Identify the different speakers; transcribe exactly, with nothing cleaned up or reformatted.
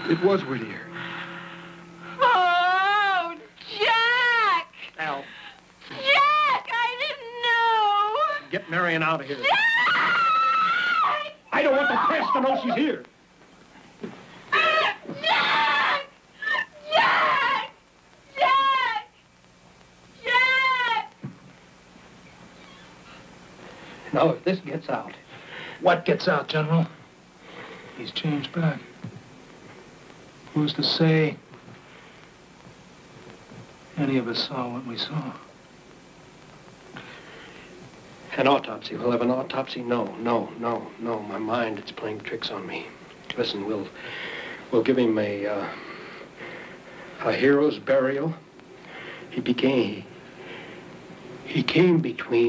Speaker 1: It was Whittier.
Speaker 2: Oh, Jack!
Speaker 1: Al.
Speaker 2: Jack, I didn't know!
Speaker 1: Get Marion out of here.
Speaker 2: Jack!
Speaker 1: I don't want the press to know she's here.
Speaker 2: Jack! Jack! Jack! Jack!
Speaker 1: Now, if this gets out...
Speaker 3: What gets out, General? He's changed back. Who's to say any of us saw what we saw?
Speaker 1: An autopsy. We'll have an autopsy? No, no, no, no. My mind, it's playing tricks on me. Listen, we'll... We'll give him a... Uh, a hero's burial. He became... He came between...